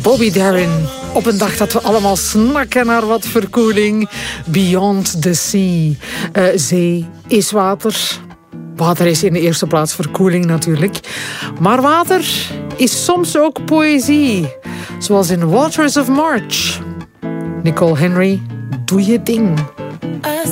Bobby Darin. Op een dag dat we allemaal snakken naar wat verkoeling. Beyond the Sea. Zee is water. Water is in de eerste plaats verkoeling natuurlijk. Maar water is soms ook poëzie. Zoals in Waters of March. Nicole Henry, doe je ding.